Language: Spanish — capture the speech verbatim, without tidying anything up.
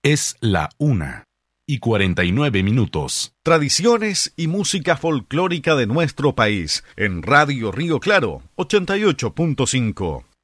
Es la una y cuarenta y nueve minutos. Tradiciones y música folclórica de nuestro país en Radio Río Claro ochenta y ocho punto cinco.